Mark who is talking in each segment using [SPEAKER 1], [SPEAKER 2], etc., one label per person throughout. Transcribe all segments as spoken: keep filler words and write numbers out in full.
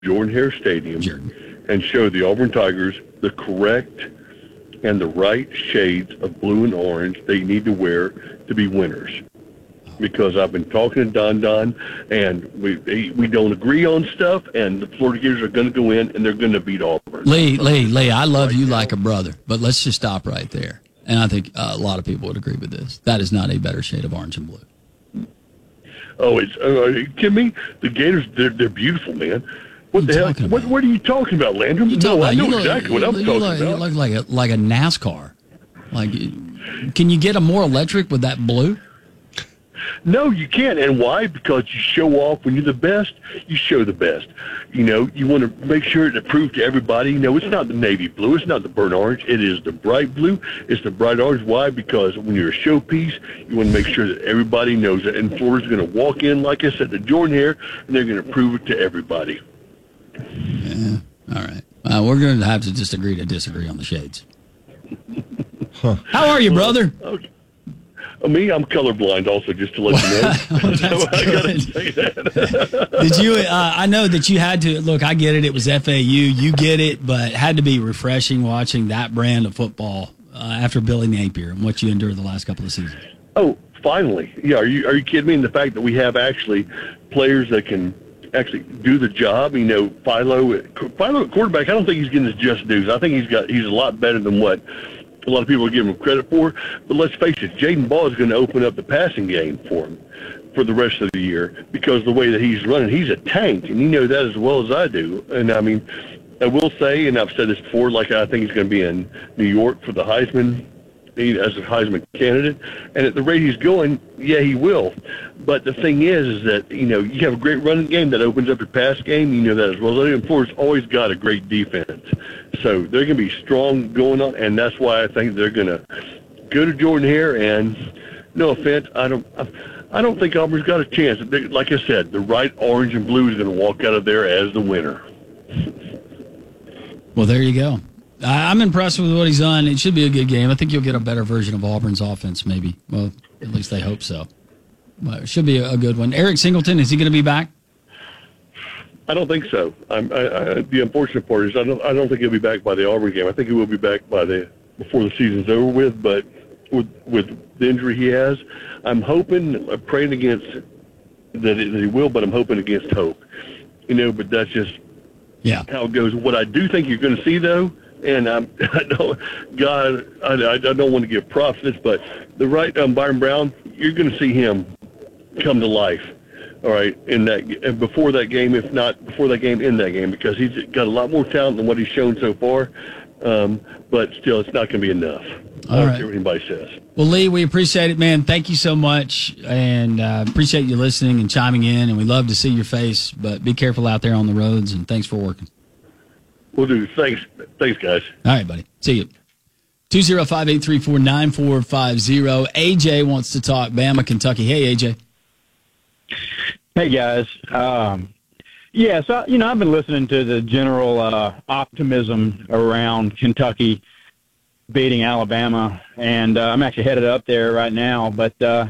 [SPEAKER 1] Jordan-Hare Stadium
[SPEAKER 2] Sure.
[SPEAKER 1] and show the Auburn Tigers the correct and the right shades of blue and orange they need to wear to be winners. Because I've been talking to Don Don, and we we don't agree on stuff, and the Florida Gators are going to go in, and they're going to beat Auburn.
[SPEAKER 2] Lee, Lee, Lee, I love right you now. Like a brother, but let's just stop right there. And I think uh, a lot of people would agree with this. That is not a better shade of orange and blue.
[SPEAKER 1] Oh, it's uh, are you kidding me? The Gators, they're, they're beautiful, man. What, what the hell? What, what are you talking about, Landrum? No,
[SPEAKER 2] about,
[SPEAKER 1] I know
[SPEAKER 2] look,
[SPEAKER 1] exactly what
[SPEAKER 2] you,
[SPEAKER 1] I'm
[SPEAKER 2] you
[SPEAKER 1] talking
[SPEAKER 2] look,
[SPEAKER 1] about.
[SPEAKER 2] You look like a, like a NASCAR. Like, can you get a more electric with that blue?
[SPEAKER 1] No, you can't. And why? Because you show off. When you're the best, you show the best. You know, you want to make sure to prove to everybody, you know, it's not the navy blue. It's not the burnt orange. It is the bright blue. It's the bright orange. Why? Because when you're a showpiece, you want to make sure that everybody knows it. And Florida's going to walk in, like I said, to Jordan-Hare, and they're going to prove it to everybody.
[SPEAKER 2] Yeah. All right. Uh, we're going to have to just agree to disagree on the shades. Huh. How are you, brother?
[SPEAKER 1] Okay. Uh, me, I'm colorblind also, just to let you know. So I gotta say that.
[SPEAKER 2] Did you, uh, I know that you had to, look, I get it, it was F A U, you get it, but it had to be refreshing watching that brand of football uh, after Billy Napier and what you endured the last couple of seasons.
[SPEAKER 1] Oh, finally. Yeah, are you are you kidding me? And the fact that we have actually players that can actually do the job. You know, Philo, Philo at quarterback, I don't think he's getting his just dues. I think he's got he's a lot better than what a lot of people are giving him credit for. But let's face it, Jaden Ball is going to open up the passing game for him for the rest of the year because the way that he's running, he's a tank, and you know that as well as I do. And, I mean, I will say, and I've said this before, like I think he's going to be in New York for the Heisman as a Heisman candidate. And at the rate he's going, yeah, he will. But the thing is, is that, you know, you have a great running game that opens up your pass game. You know that as well as I do. And Florida's always got a great defense. So they're going to be strong going on, and that's why I think they're going to go to Jordan-Hare. And no offense, I don't I don't think Auburn's got a chance. They, like I said, the right orange and blue is going to walk out of there as the winner.
[SPEAKER 2] Well, there you go. I'm impressed with what he's done. It should be a good game. I think you'll get a better version of Auburn's offense, maybe. Well, at least they hope so. But it should be a good one. Eric Singleton, is he going to be back?
[SPEAKER 1] I don't think so. I'm, I, I, the unfortunate part is I don't. I don't think he'll be back by the Auburn game. I think he will be back by the before the season's over with. But with with the injury he has, I'm hoping, I'm praying against that, it, that he will. But I'm hoping against hope. You know. But that's just
[SPEAKER 2] yeah
[SPEAKER 1] how it goes. What I do think you're going to see though. And I'm, I don't, God, I, I don't want to give props to this, but the right um, Byron Brown, you're going to see him come to life, all right, in that and before that game, if not before that game, in that game, because he's got a lot more talent than what he's shown so far. Um, but still, it's not going to be enough.
[SPEAKER 2] All
[SPEAKER 1] I don't
[SPEAKER 2] right.
[SPEAKER 1] care what anybody says.
[SPEAKER 2] Well, Lee, we appreciate it, man. Thank you so much, and uh, appreciate you listening and chiming in, and we love to see your face, but be careful out there on the roads, and thanks for working.
[SPEAKER 1] We'll do. Thanks. Thanks, guys.
[SPEAKER 2] All right, buddy. See you. two oh five, eight three four, nine four five oh. A J wants to talk Bama, Kentucky. Hey, A J.
[SPEAKER 3] Hey, guys. Um, yeah, so, you know, I've been listening to the general uh, optimism around Kentucky beating Alabama, and uh, I'm actually headed up there right now. But, uh,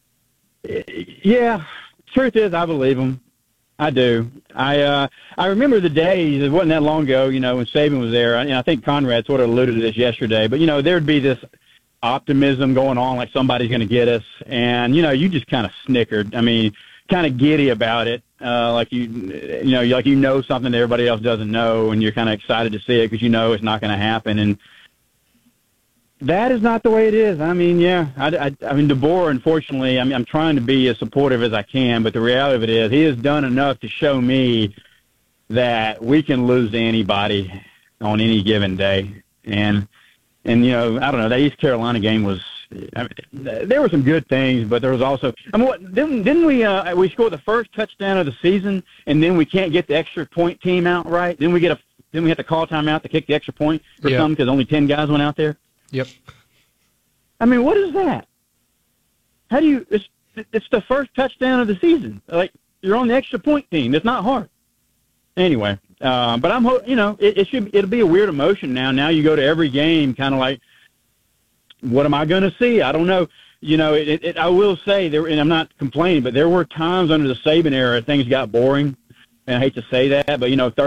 [SPEAKER 3] yeah, truth is I believe them. I do. I uh, I remember the days, it wasn't that long ago, you know, when Saban was there. And I think Conrad sort of alluded to this yesterday. But, you know, there'd be this optimism going on like somebody's going to get us. And, you know, you just kind of snickered. I mean, kind of giddy about it. Uh, like, you you know, like you know something that everybody else doesn't know, and you're kind of excited to see it because you know it's not going to happen. And that is not the way it is. I mean, yeah, I, I, I mean, DeBoer, unfortunately, I mean, I'm trying to be as supportive as I can, but the reality of it is he has done enough to show me that we can lose to anybody on any given day. And, and you know, I don't know, that East Carolina game was, I mean, there were some good things, but there was also, I mean, what, didn't, didn't we, uh, we scored the first touchdown of the season, and then we can't get the extra point team out right? Then we get a, then we have to call timeout to kick the extra point for
[SPEAKER 4] yeah.
[SPEAKER 3] something because only ten guys went out there?
[SPEAKER 4] Yep.
[SPEAKER 3] I mean, what is that? How do you? It's it's the first touchdown of the season. Like you're on the extra point team. It's not hard. Anyway, uh, but I'm you know it, it should it'll be a weird emotion now. Now you go to every game kind of like, what am I going to see? I don't know. You know, it, it, I will say there, and I'm not complaining, but there were times under the Saban era things got boring. and I hate to say that, but you know,